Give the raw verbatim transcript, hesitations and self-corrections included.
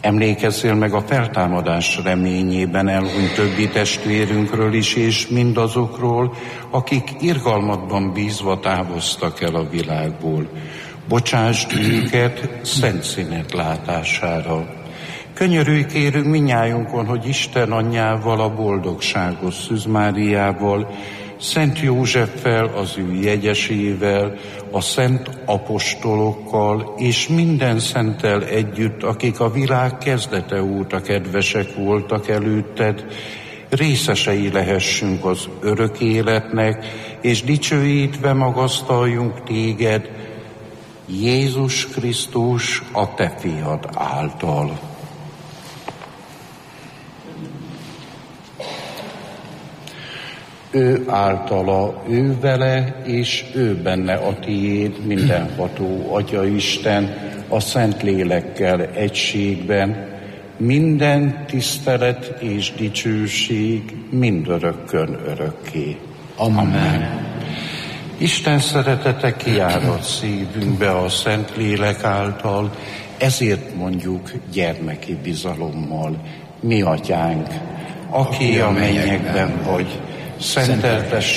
Emlékezzél meg a feltámadás reményében elhunyt többi testvérünkről is, és mindazokról, akik irgalmatban bízva távoztak el a világból. Bocsásd őket szent színet látására. Könyörülj kérünk minnyájunkon, hogy Isten anyjával, a boldogságos Szűz Máriával, Szent Józseffel, az ő jegyesével, a szent apostolokkal és minden szenttel együtt, akik a világ kezdete óta kedvesek voltak előtted, részesei lehessünk az örök életnek, és dicsőítve magasztaljunk téged, Jézus Krisztus, a te fiad által. Ő általa, ő vele, és ő benne a tiéd, mindenható Atya Isten, a Szent Lélekkel egységben, minden tisztelet és dicsőség mindörökkön örökké. Amen. Amen. Isten szeretete kiárad szívünkbe a Szent Lélek által, ezért mondjuk gyermeki bizalommal: mi atyánk, aki a mennyekben vagy, szenteltessék